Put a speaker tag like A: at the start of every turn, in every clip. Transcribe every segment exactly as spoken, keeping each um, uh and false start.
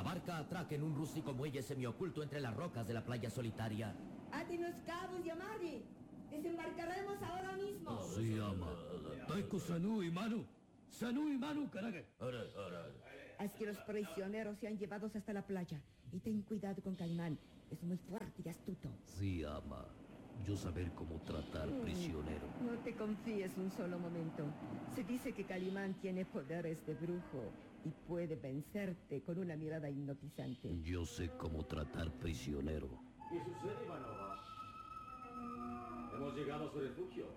A: barca atraca en un rústico muelle semioculto entre las rocas de la playa solitaria.
B: ¡Ate los cabos, Yamari! ¡Desembarcaremos ahora mismo!
C: Sí, ama. Taiko Sanu y Manu. Sanu y Manu, caraga.
B: Haz que los prisioneros sean llevados hasta la playa. Y ten cuidado con Calimán. Es muy fuerte y astuto.
C: Sí, ama. Yo saber cómo tratar prisionero.
B: No te confíes un solo momento. Se dice que Calimán tiene poderes de brujo y puede vencerte con una mirada hipnotizante.
C: Yo sé cómo tratar prisionero.
D: ¿Qué sucede, Ivanova? Hemos llegado a su refugio.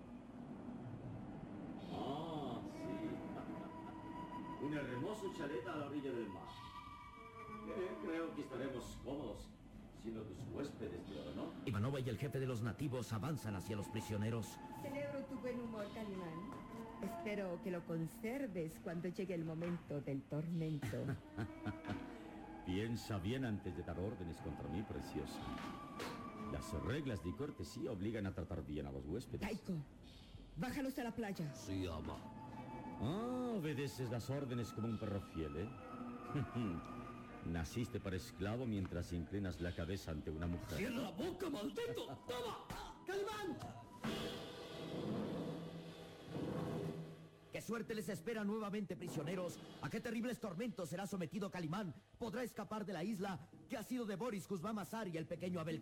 D: Ah, sí. Un hermoso chalet a la orilla del mar. Eh, creo que estaremos cómodos, siendo tus huéspedes de oro, ¿no?
A: Ivanova y el jefe de los nativos avanzan hacia los prisioneros.
B: Celebro tu buen humor, Calimán. Espero que lo conserves cuando llegue el momento del tormento.
D: Piensa bien antes de dar órdenes contra mí, preciosa. Las reglas de cortesía obligan a tratar bien a los huéspedes.
B: Taiko, bájalos a la playa.
C: Sí, ama.
D: Ah, obedeces las órdenes como un perro fiel, ¿eh? Naciste para esclavo mientras inclinas la cabeza ante una mujer.
C: ¡Cierra la boca, maldito! ¡Toma!
B: ¡Calimán!
A: ¡Qué suerte les espera nuevamente, prisioneros! ¿A qué terribles tormentos será sometido Calimán? ¿Podrá escapar de la isla? ¿Qué ha sido de Boris Kuzma Mazar y el pequeño Abel